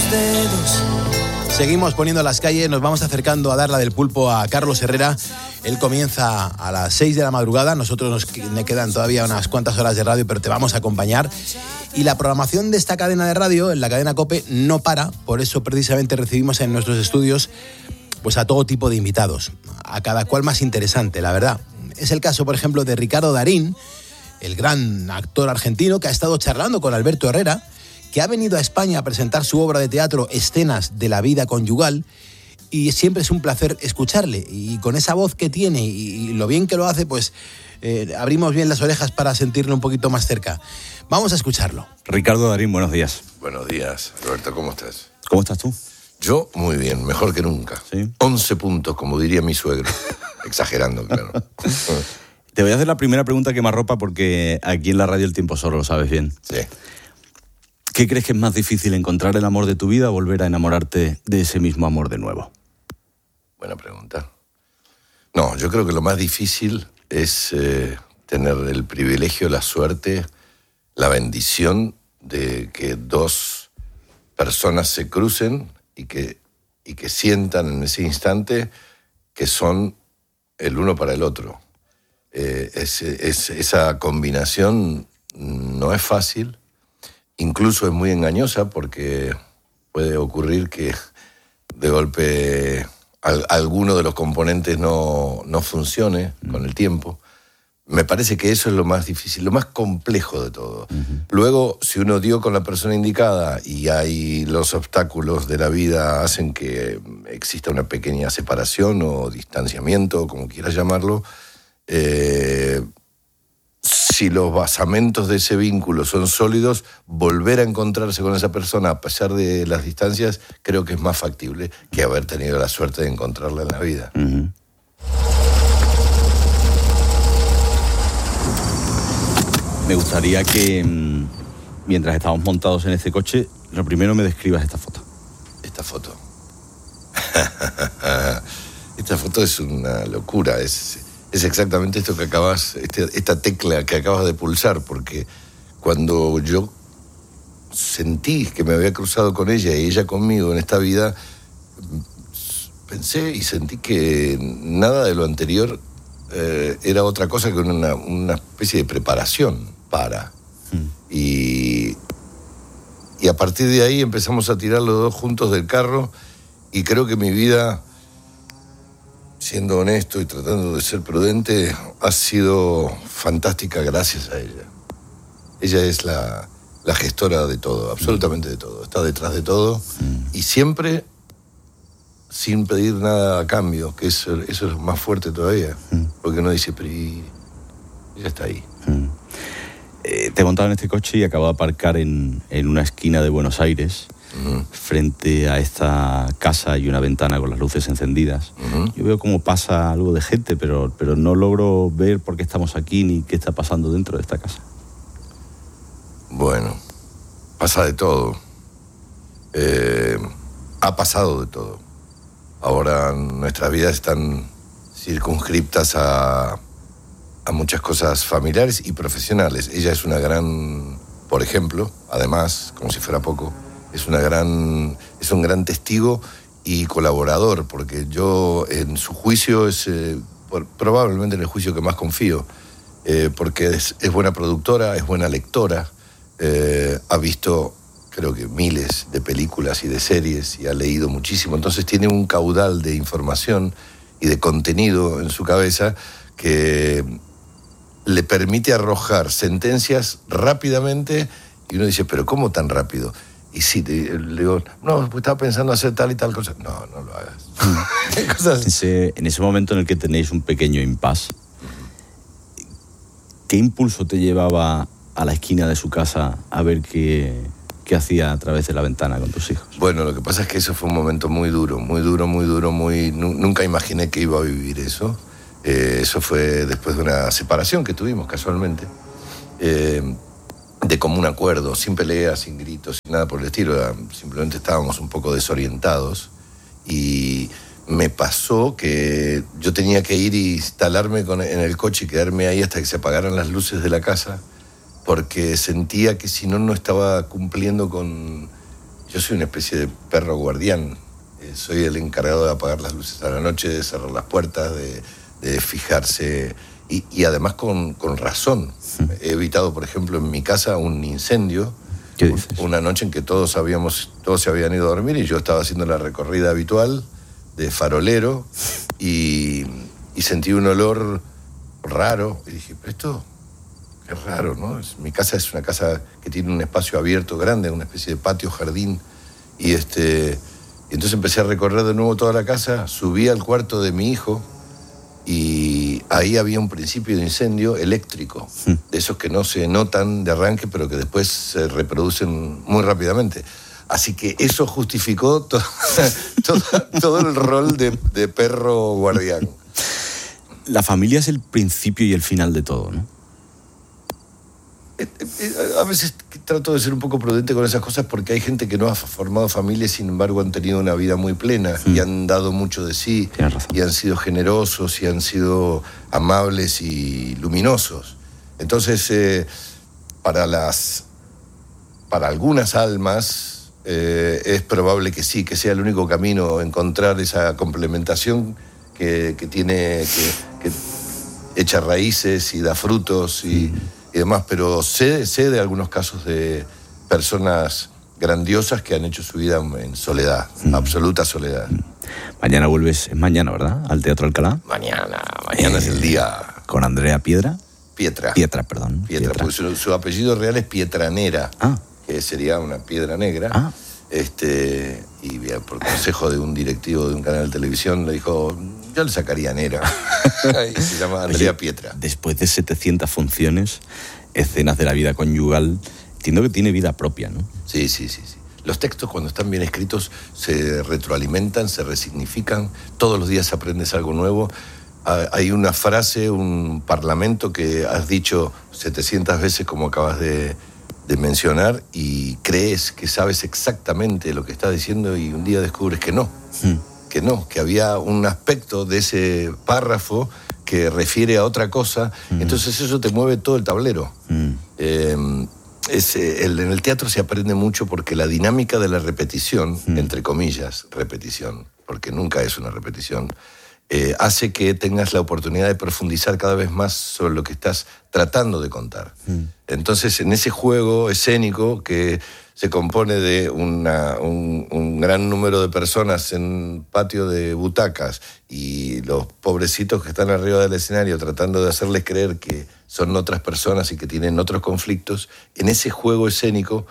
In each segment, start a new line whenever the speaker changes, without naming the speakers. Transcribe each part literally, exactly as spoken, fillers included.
tus dedos.
Seguimos poniendo las calles, nos vamos acercando a dar la del pulpo a Carlos Herrera. Él comienza a las seis de la madrugada, nosotros nos me quedan todavía unas cuantas horas de radio, pero te vamos a acompañar. Y la programación de esta cadena de radio, en la cadena COPE, no para, por eso precisamente recibimos en nuestros estudios pues a todo tipo de invitados, a cada cual más interesante, la verdad. Es el caso, por ejemplo, de Ricardo Darín, el gran actor argentino que ha estado charlando con Alberto Herrera, que ha venido a España a presentar su obra de teatro Escenas de la vida conyugal, y siempre es un placer escucharle, y con esa voz que tiene y lo bien que lo hace, pues eh, abrimos bien las orejas para sentirlo un poquito más cerca. Vamos a escucharlo.
Ricardo Darín, buenos días.
Buenos días, Roberto, ¿cómo estás?
¿Cómo estás tú?
Yo muy bien, mejor que nunca.
¿Sí?
once puntos, como diría mi suegro. Exagerando, claro.
Te voy a hacer la primera pregunta que me arropa, porque aquí en la radio el tiempo solo lo sabes bien.
Sí.
¿Qué crees que es más difícil, encontrar el amor de tu vida o volver a enamorarte de ese mismo amor de nuevo?
Buena pregunta. No, yo creo que lo más difícil es eh, tener el privilegio, la suerte, la bendición de que dos personas se crucen y que, y que sientan en ese instante que son el uno para el otro. Eh, es, es, esa combinación no es fácil. Incluso es muy engañosa, porque puede ocurrir que de golpe al, alguno de los componentes no, no funcione mm. con el tiempo. Me parece que eso es lo más difícil, lo más complejo de todo. Uh-huh. Luego, si uno dio con la persona indicada y hay los obstáculos de la vida hacen que exista una pequeña separación o distanciamiento, como quieras llamarlo, eh, si los basamentos de ese vínculo son sólidos, volver a encontrarse con esa persona a pesar de las distancias, creo que es más factible que haber tenido la suerte de encontrarla en la vida.
Uh-huh. Me gustaría que, mientras estamos montados en este coche, lo primero me describas esta foto.
Esta foto. Esta foto es una locura, es... Es exactamente esto que acabas, este, esta tecla que acabas de pulsar, porque cuando yo sentí que me había cruzado con ella y ella conmigo en esta vida, pensé y sentí que nada de lo anterior eh, era otra cosa que una, una especie de preparación para. Mm. Y, y a partir de ahí empezamos a tirar los dos juntos del carro, y creo que mi vida, siendo honesto y tratando de ser prudente, ha sido fantástica gracias a ella. Ella es la, la gestora de todo, absolutamente de todo. Está detrás de todo mm. y siempre sin pedir nada a cambio, que eso, eso es más fuerte todavía. Mm. Porque uno dice, pero y... ella está ahí.
Mm. Eh, te he montado en este coche y acabo de aparcar en, en una esquina de Buenos Aires. Uh-huh. Frente a esta casa hay una ventana con las luces encendidas. Uh-huh. Yo veo cómo pasa algo de gente, pero, pero no logro ver por qué estamos aquí ni qué está pasando dentro de esta casa.
Bueno, pasa de todo. Eh, ha pasado de todo. Ahora nuestras vidas están circunscriptas a, a muchas cosas familiares y profesionales. Ella es una gran, por ejemplo, además, como si fuera poco, Es una gran, es un gran testigo y colaborador, porque yo en su juicio es eh, por, probablemente en el juicio que más confío, eh, porque es, es buena productora, es buena lectora, eh, ha visto creo que miles de películas y de series y ha leído muchísimo, entonces tiene un caudal de información y de contenido en su cabeza que le permite arrojar sentencias rápidamente, y uno dice, pero ¿cómo tan rápido? Y sí, te, le digo, no, pues estaba pensando hacer tal y tal cosa. No, no lo hagas.
Cosas... ese, en ese momento en el que tenéis un pequeño impasse, ¿qué impulso te llevaba a la esquina de su casa a ver qué, qué hacía a través de la ventana con tus hijos?
Bueno, lo que pasa es que eso fue un momento muy duro, muy duro, muy duro, muy... Nunca imaginé que iba a vivir eso. Eh, eso fue después de una separación que tuvimos casualmente. Eh, de común acuerdo, sin peleas, sin gritos, sin nada por el estilo, simplemente estábamos un poco desorientados, y me pasó que yo tenía que ir y instalarme con, en el coche y quedarme ahí hasta que se apagaran las luces de la casa, porque sentía que si no, no estaba cumpliendo con, yo soy una especie de perro guardián. Eh, soy el encargado de apagar las luces a la noche, de cerrar las puertas, de, de fijarse, y, y además con, con razón. Sí. He evitado, por ejemplo, en mi casa un incendio.
¿Qué dices?
Una noche en que todos, habíamos, todos se habían ido a dormir y yo estaba haciendo la recorrida habitual de farolero y, y sentí un olor raro. Y dije, pero esto es raro, ¿no? Es, mi casa es una casa que tiene un espacio abierto grande, una especie de patio, jardín. Y, este, y entonces empecé a recorrer de nuevo toda la casa, subí al cuarto de mi hijo y ahí había un principio de incendio eléctrico, sí. de esos que no se notan de arranque, pero que después se reproducen muy rápidamente. Así que eso justificó to- todo, todo el rol de, de perro guardián.
La familia es el principio y el final de todo, ¿no?
A veces trato de ser un poco prudente con esas cosas porque hay gente que no ha formado familia y sin embargo han tenido una vida muy plena mm. y han dado mucho de sí y han sido generosos y han sido amables y luminosos. Entonces, eh, para las, para algunas almas eh, es probable que sí, que sea el único camino encontrar esa complementación que, que tiene, que, que echa raíces y da frutos y mm. y demás, pero sé, sé de algunos casos de personas grandiosas que han hecho su vida en soledad, mm. absoluta soledad.
Mañana vuelves, es mañana, ¿verdad? Al Teatro Alcalá.
Mañana, mañana eh, es el día.
Con Andrea Piedra.
Pietra.
Pietra, perdón.
Pietra, Pietra. Porque su, su apellido real es Pietranera,
ah.
que sería una piedra negra.
Ah.
Este, y por consejo de un directivo de un canal de televisión le dijo, yo le sacaría Nera. Y se llama Andrea Pietra.
Después de setecientas funciones, escenas de la vida conyugal, entiendo que tiene vida propia, ¿no?
Sí, sí, sí, sí. Los textos cuando están bien escritos se retroalimentan, se resignifican, todos los días aprendes algo nuevo. Hay una frase, un parlamento que has dicho setecientas veces como acabas de... de mencionar y crees que sabes exactamente lo que está diciendo y un día descubres que no, mm. que no, que había un aspecto de ese párrafo que refiere a otra cosa, mm. entonces eso te mueve todo el tablero. Mm. Eh, es, el, en el teatro se aprende mucho porque la dinámica de la repetición, mm. entre comillas, repetición, porque nunca es una repetición, Eh, hace que tengas la oportunidad de profundizar cada vez más sobre lo que estás tratando de contar. Mm. Entonces, en ese juego escénico que se compone de una, un, un gran número de personas en un patio de butacas y los pobrecitos que están arriba del escenario tratando de hacerles creer que son otras personas y que tienen otros conflictos, en ese juego escénico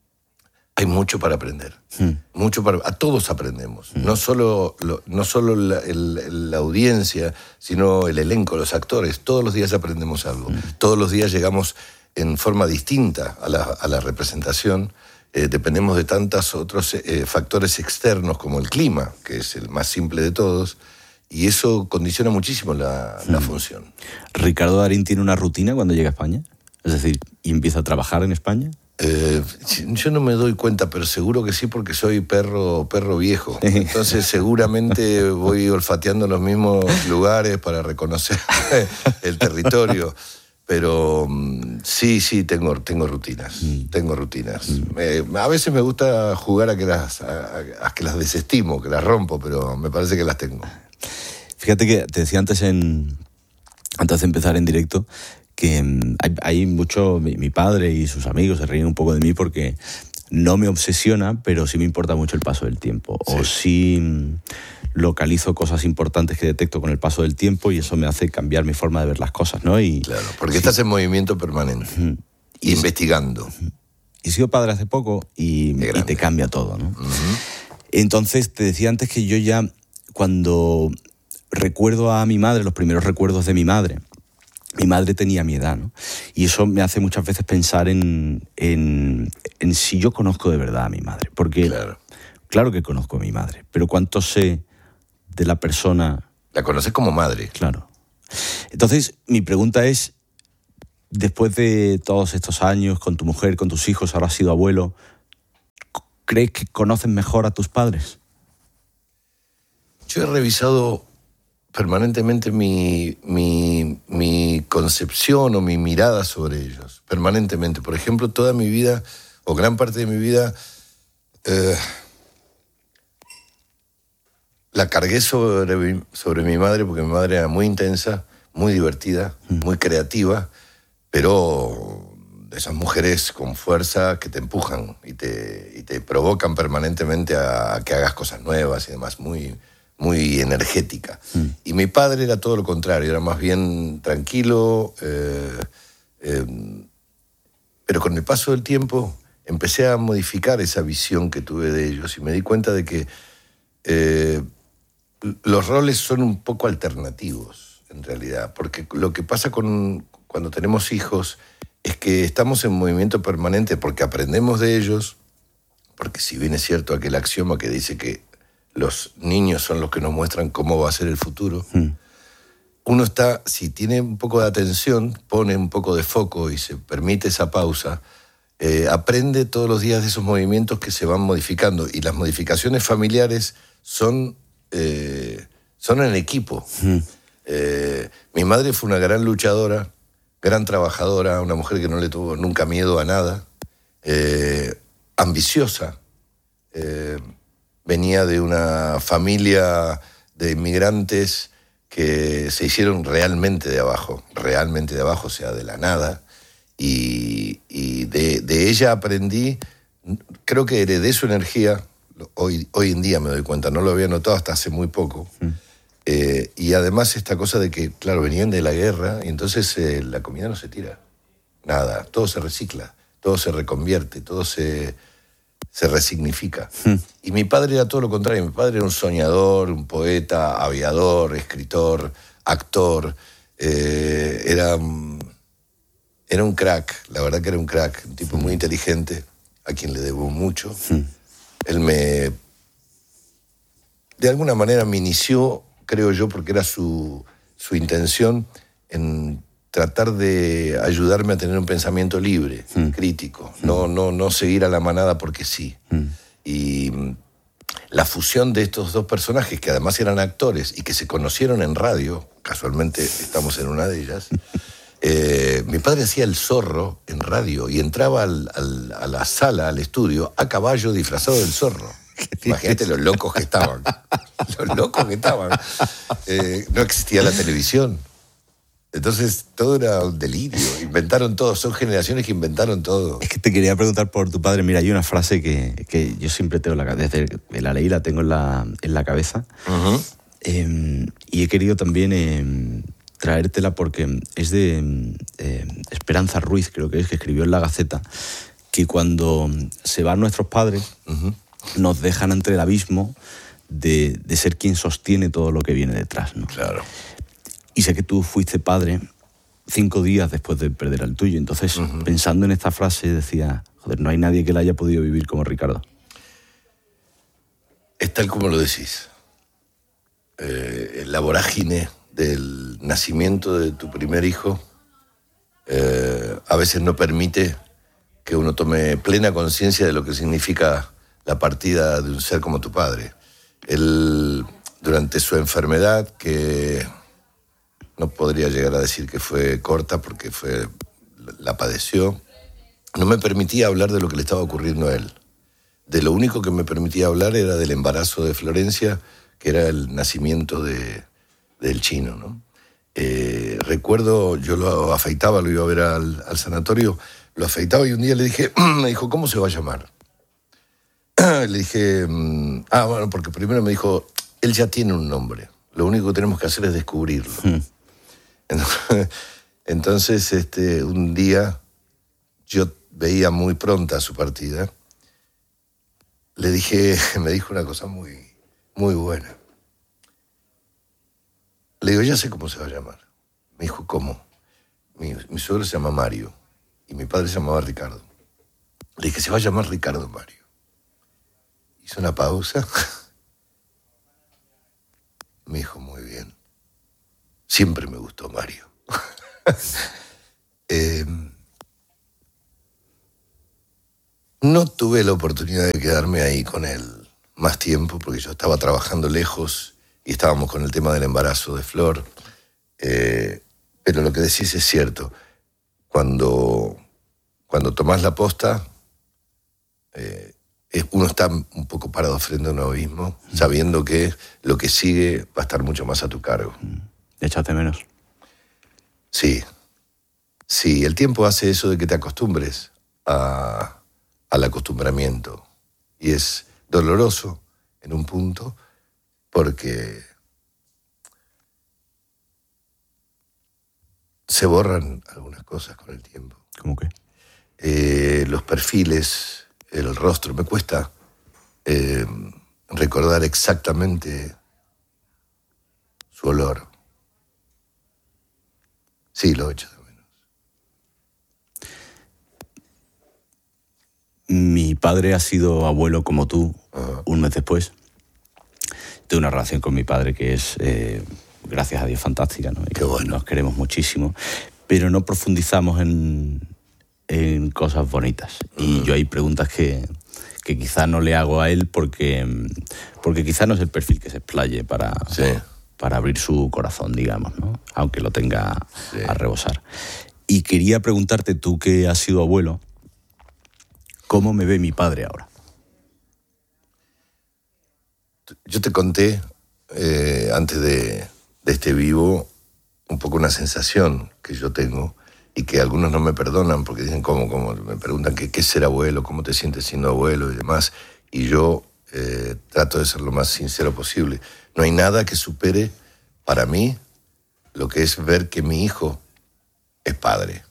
hay mucho para aprender, mm. mucho para, a todos aprendemos, mm. no solo, lo, no solo la, el, la audiencia, sino el elenco, los actores, todos los días aprendemos algo, mm. todos los días llegamos en forma distinta a la, a la representación, eh, dependemos de tantos otros eh, factores externos como el clima, que es el más simple de todos, y eso condiciona muchísimo la, mm. la función.
¿Ricardo Darín tiene una rutina cuando llega a España? Es decir, ¿y empieza a trabajar en España?
Eh, yo no me doy cuenta, pero seguro que sí, porque soy perro, perro viejo. Entonces seguramente voy olfateando los mismos lugares para reconocer el territorio. Pero sí, sí, tengo, tengo rutinas. Mm. Tengo rutinas. Mm. Eh, a veces me gusta jugar a que, las, a, a que las desestimo, que las rompo, pero me parece que las tengo.
Fíjate que te decía antes, en, antes de empezar en directo, que hay, hay mucho, mi, mi padre y sus amigos se ríen un poco de mí porque no me obsesiona, pero sí me importa mucho el paso del tiempo. Sí. O sí localizo cosas importantes que detecto con el paso del tiempo y eso me hace cambiar mi forma de ver las cosas, ¿no? Y,
claro, porque sí. estás en movimiento permanente, uh-huh. y investigando.
Uh-huh. He sido padre hace poco y, y te cambia todo, ¿no? Uh-huh. Entonces, te decía antes que yo ya, cuando recuerdo a mi madre, los primeros recuerdos de mi madre, mi madre tenía mi edad, ¿no? Y eso me hace muchas veces pensar en, en, en si yo conozco de verdad a mi madre. Porque, claro. claro que conozco a mi madre, pero ¿cuánto sé de la persona?
La conoces como madre.
Claro. Entonces, mi pregunta es, después de todos estos años, con tu mujer, con tus hijos, ahora has sido abuelo, ¿crees que conoces mejor a tus padres?
Yo he revisado permanentemente mi, mi, mi concepción o mi mirada sobre ellos, permanentemente. Por ejemplo, toda mi vida, o gran parte de mi vida, Eh, la cargué sobre mi, sobre mi madre porque mi madre era muy intensa, muy divertida, mm. muy creativa, pero de esas mujeres con fuerza que te empujan y te, y te provocan permanentemente a, a que hagas cosas nuevas y demás, muy, muy energética. Mm. Y mi padre era todo lo contrario, era más bien tranquilo, eh, eh, pero con el paso del tiempo empecé a modificar esa visión que tuve de ellos y me di cuenta de que eh, los roles son un poco alternativos, en realidad, porque lo que pasa con, cuando tenemos hijos es que estamos en movimiento permanente porque aprendemos de ellos, porque si bien es cierto aquel axioma que dice que los niños son los que nos muestran cómo va a ser el futuro, mm. uno está, si tiene un poco de atención, pone un poco de foco y se permite esa pausa, eh, aprende todos los días de esos movimientos que se van modificando, y las modificaciones familiares son, eh, son en equipo. Mm. Eh, mi madre fue una gran luchadora, gran trabajadora, una mujer que no le tuvo nunca miedo a nada, eh, ambiciosa, eh, venía de una familia de inmigrantes que se hicieron realmente de abajo, realmente de abajo, o sea, de la nada, y, y de, de ella aprendí, creo que heredé su energía, hoy, hoy en día me doy cuenta, no lo había notado hasta hace muy poco, mm. Eh, y además esta cosa de que, claro, venían de la guerra y entonces eh, la comida no se tira, nada, todo se recicla, todo se reconvierte, todo se, se resignifica. Hmm. Y mi padre era todo lo contrario, mi padre era un soñador, un poeta, aviador, escritor, actor, eh, era, era un crack, la verdad que era un crack, un tipo hmm. muy inteligente, a quien le debo mucho. Hmm. Él me, de alguna manera me inició, creo yo, porque era su, su intención, en tratar de ayudarme a tener un pensamiento libre, mm. crítico, mm. no, no, no seguir a la manada porque sí. Mm. Y la fusión de estos dos personajes, que además eran actores y que se conocieron en radio, casualmente estamos en una de ellas, eh, mi padre hacía el zorro en radio y entraba al, al, a la sala, al estudio, a caballo disfrazado del zorro. Imagínate los locos que estaban. Los locos que estaban. Eh, no existía la televisión. Entonces todo era un delirio. Inventaron todo. Son generaciones que inventaron todo.
Es que te quería preguntar por tu padre. Mira, hay una frase que, que yo siempre tengo en la cabeza. Desde que la leí la tengo en la, en la cabeza. Uh-huh. Eh, y he querido también eh, traértela porque es de eh, Esperanza Ruiz, creo que es, que escribió en La Gaceta, que cuando se van nuestros padres... Uh-huh. nos dejan entre el abismo de, de ser quien sostiene todo lo que viene detrás, ¿no?
Claro.
Y sé que tú fuiste padre cinco días después de perder al tuyo. Entonces, uh-huh. pensando en esta frase, decía, joder, no hay nadie que la haya podido vivir como Ricardo.
Es tal como lo decís. Eh, la vorágine del nacimiento de tu primer hijo eh, a veces no permite que uno tome plena conciencia de lo que significa la partida de un ser como tu padre. Él, durante su enfermedad, que no podría llegar a decir que fue corta porque fue, la padeció, no me permitía hablar de lo que le estaba ocurriendo a él. De lo único que me permitía hablar era del embarazo de Florencia, que era el nacimiento de, del chino, ¿no? Eh, recuerdo, yo lo afeitaba, lo iba a ver al, al sanatorio, lo afeitaba y un día le dije, me dijo, ¿cómo se va a llamar? Le dije, ah, bueno, porque primero me dijo, él ya tiene un nombre, lo único que tenemos que hacer es descubrirlo. Mm. Entonces, entonces este, un día, yo veía muy pronta su partida, le dije, me dijo una cosa muy, muy buena. Le digo, ya sé cómo se va a llamar. Me dijo, ¿cómo? Mi, mi suegro se llama Mario y mi padre se llamaba Ricardo. Le dije, se va a llamar Ricardo Mario. Hizo una pausa. Me dijo, muy bien. Siempre me gustó Mario. eh, no tuve la oportunidad de quedarme ahí con él más tiempo porque yo estaba trabajando lejos y estábamos con el tema del embarazo de Flor. Eh, pero lo que decís es cierto. Cuando, cuando tomás la posta... Eh, eh, uno está un poco parado frente a un abismo, mm. sabiendo que lo que sigue va a estar mucho más a tu cargo.
¿Échate menos?
Sí. Sí, el tiempo hace eso de que te acostumbres a, al acostumbramiento. Y es doloroso en un punto porque se borran algunas cosas con el tiempo.
¿Cómo qué?
Eh, los perfiles, el rostro. Me cuesta eh, recordar exactamente su olor. Sí, lo he hecho de menos.
Mi padre ha sido abuelo como tú, uh-huh. un mes después. Tengo una relación con mi padre que es, eh, gracias a Dios, fantástica, ¿no? Y
Qué bueno.
Nos queremos muchísimo, pero no profundizamos en, en cosas bonitas. Uh-huh. Y yo hay preguntas que, que quizá no le hago a él porque, porque quizá no es el perfil que se explaye para...
Sí.
para abrir su corazón, digamos, ¿no? Aunque lo tenga
sí.
a rebosar. Y quería preguntarte, tú que has sido abuelo, ¿cómo me ve mi padre ahora?
Yo te conté, eh, antes de, de este vivo, un poco una sensación que yo tengo y que algunos no me perdonan porque dicen, ¿cómo? ¿Cómo? Me preguntan, ¿qué, qué es ser abuelo? ¿Cómo te sientes siendo abuelo? Y demás. Y yo eh, trato de ser lo más sincero posible. No hay nada que supere para mí lo que es ver que mi hijo es padre.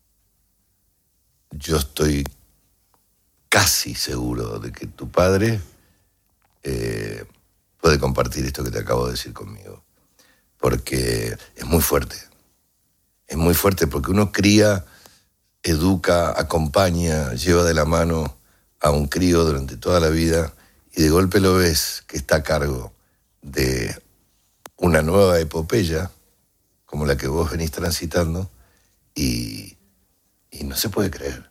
Yo estoy casi seguro de que tu padre eh, puede compartir esto que te acabo de decir conmigo. Porque es muy fuerte. Es muy fuerte porque uno cría, educa, acompaña, lleva de la mano a un crío durante toda la vida y de golpe lo ves que está a cargo de una nueva epopeya, como la que vos venís transitando, y, y no se puede creer.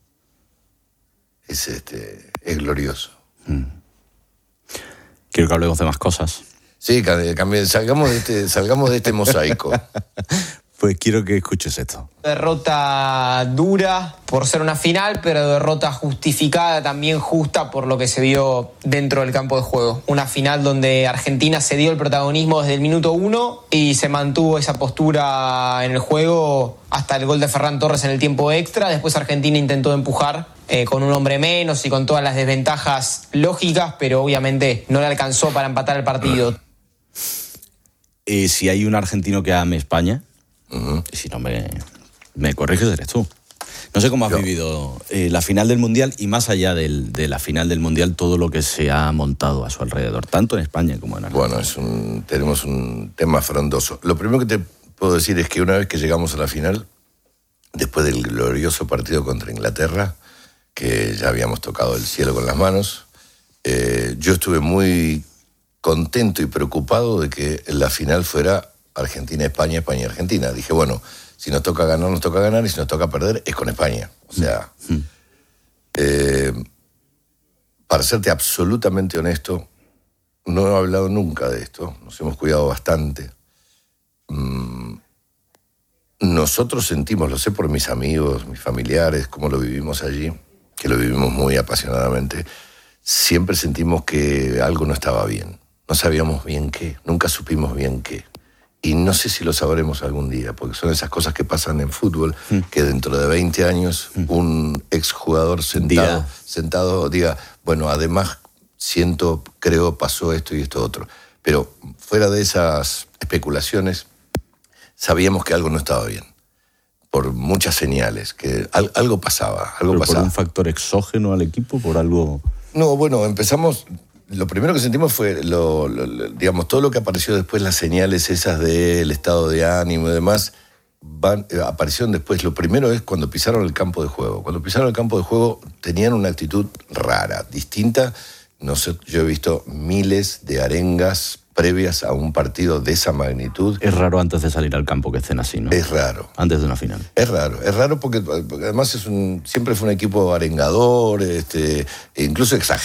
Es, este, es glorioso.
Mm. Quiero que hablemos de más cosas.
Sí, cambié, salgamos de este, salgamos de este mosaico.
Pues quiero que escuches esto.
Derrota dura por ser una final, pero derrota justificada, también justa por lo que se vio dentro del campo de juego. Una final donde Argentina se dio el protagonismo desde el minuto uno y se mantuvo esa postura en el juego hasta el gol de Ferran Torres en el tiempo extra. Después Argentina intentó empujar eh, con un hombre menos y con todas las desventajas lógicas, pero obviamente no le alcanzó para empatar el partido.
Eh, si hay un argentino que ame España,
Uh-huh.
si no me, me corriges, eres tú. No sé cómo has
Yo.
vivido eh, la final del Mundial y más allá del, de la final del Mundial, todo lo que se ha montado a su alrededor, tanto en España como en Argentina.
Bueno, es un, tenemos un tema frondoso. Lo primero que te puedo decir es que una vez que llegamos a la final, después del glorioso partido contra Inglaterra, que ya habíamos tocado el cielo con las manos, eh, yo estuve muy contento y preocupado de que la final fuera Argentina-España, España-Argentina. Dije, bueno, si nos toca ganar, nos toca ganar, y si nos toca perder, es con España. O sea, mm. eh, para serte absolutamente honesto, no he hablado nunca de esto, nos hemos cuidado bastante. Mm, nosotros sentimos, lo sé por mis amigos, mis familiares, cómo lo vivimos allí, que lo vivimos muy apasionadamente, siempre sentimos que algo no estaba bien. No sabíamos bien qué, nunca supimos bien qué. Y no sé si lo sabremos algún día, porque son esas cosas que pasan en fútbol, mm. que dentro de veinte años mm. un exjugador sentado, diga. sentado diga, bueno, además siento, creo, pasó esto y esto otro. Pero fuera de esas especulaciones, sabíamos que algo no estaba bien, por muchas señales, que al, algo pasaba, algo
¿Pero
pasaba.
por un factor exógeno al equipo, por algo...?
No, bueno, empezamos... Lo primero que sentimos fue, lo, lo, lo, digamos, todo lo que apareció después, las señales esas del estado de ánimo y demás, van, eh, aparecieron después. Lo primero es cuando pisaron el campo de juego. Cuando pisaron el campo de juego tenían una actitud rara, distinta. No sé, yo he visto miles de arengas previas a un partido de esa magnitud.
Es raro antes de salir al campo que estén así, ¿no?
Es raro.
Antes de una final.
Es raro, es raro porque, porque además es un, siempre fue un equipo arengador, este, incluso exagerado.